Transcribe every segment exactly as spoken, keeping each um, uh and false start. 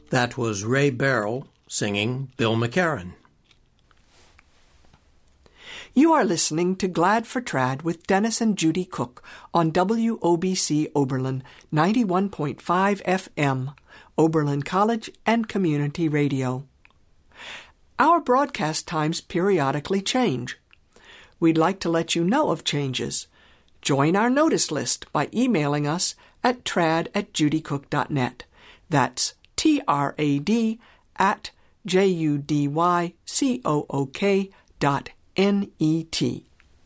That was Ray Barrell singing Bill McCarran. You are listening to Glad for Trad with Dennis and Judy Cook on W O B C Oberlin ninety-one point five F M, Oberlin College and Community Radio. Our broadcast times periodically change. We'd like to let you know of changes. Join our notice list by emailing us at trad at judycook dot net. That's T R A D at J U D Y C O O K dot N E T.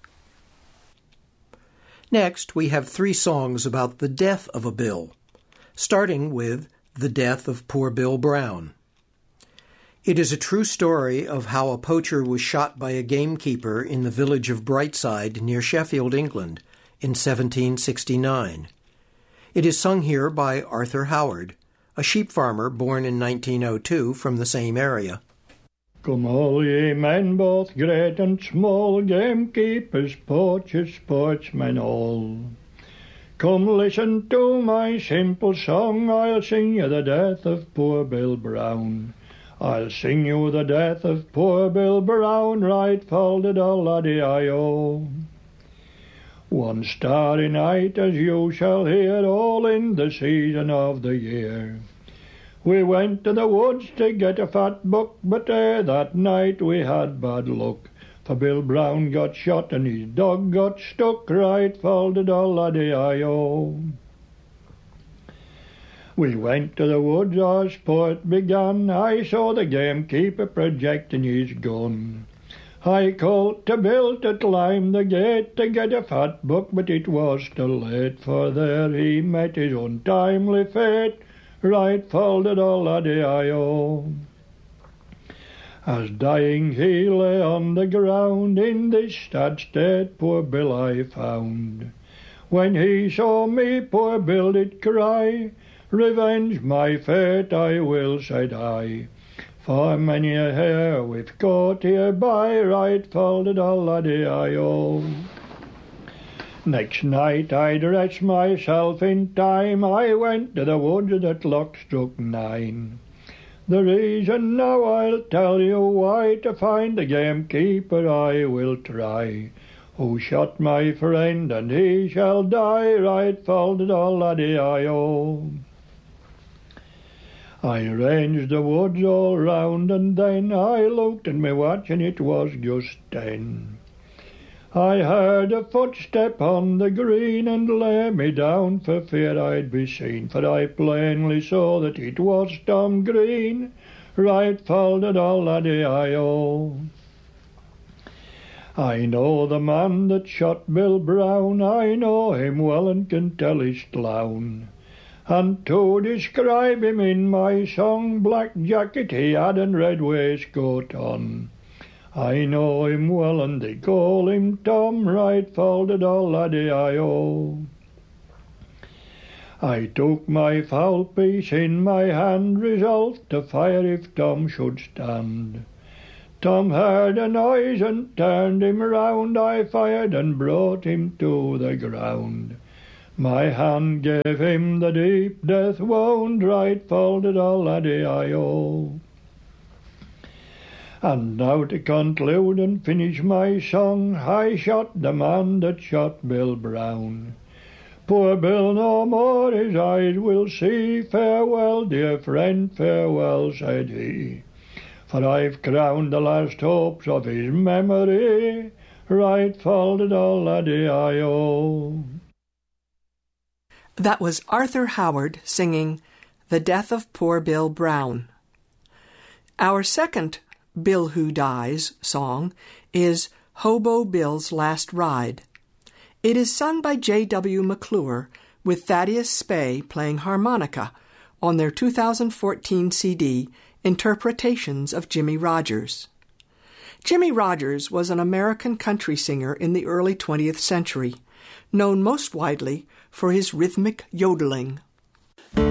Next, we have three songs about the death of a Bill, starting with The Death of Poor Bill Brown. It is a true story of how a poacher was shot by a gamekeeper in the village of Brightside near Sheffield, England, in seventeen sixty-nine. It is sung here by Arthur Howard, a sheep farmer born in nineteen oh two from the same area. Come all ye men, both great and small, gamekeepers, poachers, sportsmen all. Come listen to my simple song, I'll sing you the death of poor Bill Brown. I'll sing you the death of poor Bill Brown, right folded all laddie-I-O. One starry night, as you shall hear, all in the season of the year, we went to the woods to get a fat buck, but ere that night we had bad luck, for Bill Brown got shot and his dog got stuck, right folded all laddie-I-O. We went to the woods, our sport began, I saw the gamekeeper projecting his gun. I called to Bill to climb the gate to get a fat buck, but it was too late, for there he met his untimely fate, right folded all laddie-I-O. As dying he lay on the ground, in this sad state poor Bill I found. When he saw me, poor Bill did cry, revenge my fate I will, said I, for many a hair we've caught hereby, right folded all laddie-I-O. Next night I dressed myself in time, I went to the woods at clock struck nine. The reason now I'll tell you why, to find the gamekeeper I will try, who shot my friend and he shall die, right folded all laddie-I-O. I ranged the woods all round and then I looked at my watch and it was just ten. I heard a footstep on the green and lay me down for fear I'd be seen, for I plainly saw that it was Tom Green, right folded all laddie-I-O. I know the man that shot Bill Brown, I know him well and can tell his clown. And to describe him in my song, black jacket he had and red waistcoat on. I know him well and they call him Tom, right folded all laddie-I-O. I took my foul piece in my hand, resolved to fire if Tom should stand. Tom heard a noise and turned him round, I fired and brought him to the ground. My hand gave him the deep death wound, right folded all laddie-I-O. And now to conclude and finish my song, I shot the man that shot Bill Brown. Poor Bill no more his eyes will see, farewell, dear friend, farewell, said he, for I've crowned the last hopes of his memory, right folded all laddie-I-O. That was Arthur Howard singing The Death of Poor Bill Brown. Our second Bill Who Dies song is Hobo Bill's Last Ride. It is sung by J W McClure with Thaddeus Spey playing harmonica on their two thousand fourteen C D Interpretations of Jimmie Rodgers. Jimmie Rodgers was an American country singer in the early twentieth century, known most widely for his rhythmic yodeling.